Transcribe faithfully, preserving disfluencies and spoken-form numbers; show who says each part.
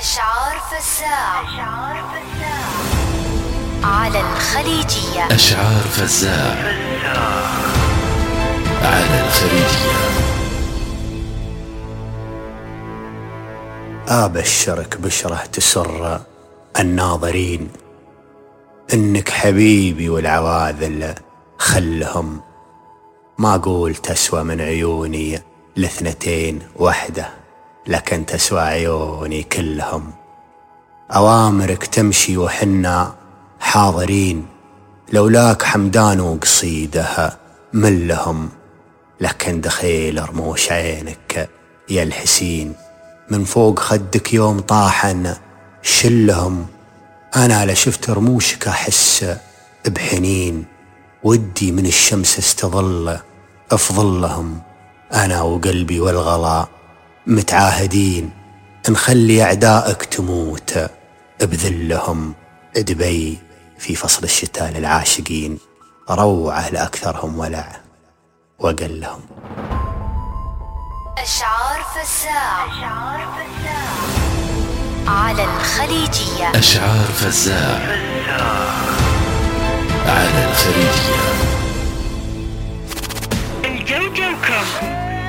Speaker 1: أشعار فزاع على الخليجية.
Speaker 2: أشعار فزاع على الخليجية.
Speaker 3: أبشرك بشرة تسر الناظرين، إنك حبيبي والعواذل خلهم. ما أقول تسوى من عيوني الاثنتين وحده، لكن تسوى عيوني كلهم. أوامرك تمشي وحنا حاضرين، لولاك حمدان وقصيدها من لهم. لكن دخيل رموش عينك يا الحسين، من فوق خدك يوم طاحن شلهم. أنا لشفت رموشك أحس بحنين، ودي من الشمس استظل أفضلهم. أنا وقلبي والغلاء متعاهدين، نخلي أعدائك تموت بذلهم. دبي في فصل الشتاء للعاشقين، روعة لأكثرهم ولع وقلهم.
Speaker 1: أشعار فزاع على الخليجية.
Speaker 2: أشعار فزاع على الخليجية.
Speaker 4: الجو جوكم.